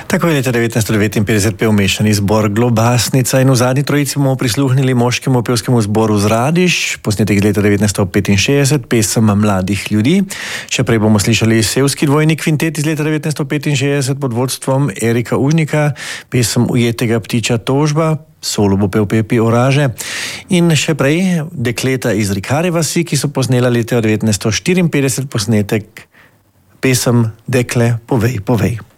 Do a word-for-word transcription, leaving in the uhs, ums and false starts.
Tako je leta devetnajststo devetinpetdeset pel mešani zbor Globasnica in v zadnji trojici bomo prisluhnili moškemu pevskemu zboru Zradiš, posnetek iz leta devetnajststo petinšestdeset, pesem mladih ljudi. Še prej bomo slišali sevski dvojni kvintet iz leta devetnajststo petinšestdeset pod vodstvom Erika Užnika, pesem Ujetega ptiča Tožba, solo bo pel Pepi Oraže. In še prej dekleta iz Rikare vasi, ki so posnela leta devetnajststo štiriinpetdeset posnetek pesem Dekle, povej, povej.